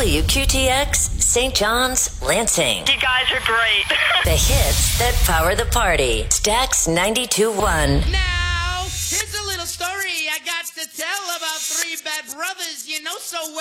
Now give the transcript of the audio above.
WQTX, St. John's, Lansing. You guys are great. The hits that power the party. Stax 92.1. Now, here's a little story I got to tell about three bad brothers you know so well.